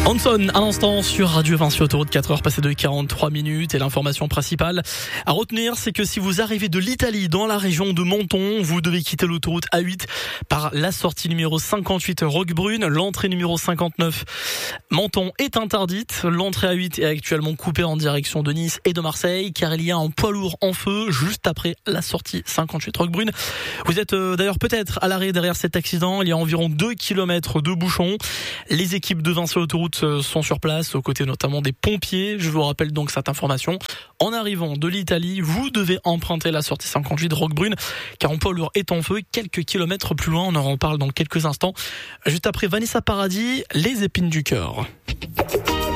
Hanson, à l'instant sur Radio Vinci Autoroute, 4h passées de 43 minutes. Et l'information principale à retenir, c'est que si vous arrivez de l'Italie dans la région de Menton, vous devez quitter l'autoroute A8 par la sortie numéro 58 Roquebrune. L'entrée numéro 59 Menton est interdite. L'entrée A8 est actuellement coupée en direction de Nice et de Marseille, car il y a un poids lourd en feu juste après la sortie 58 Roquebrune. Vous êtes d'ailleurs peut-être à l'arrêt derrière cet accident. Il y a environ 2 km de bouchons. Les équipes de Vinci Autoroute sont sur place, aux côtés notamment des pompiers. Je vous rappelle donc cette information. En arrivant de l'Italie, vous devez emprunter la sortie 58 Roquebrune, car un poids lourd est en feu quelques kilomètres plus loin. On en reparle dans quelques instants. Juste après Vanessa Paradis, les épines du cœur.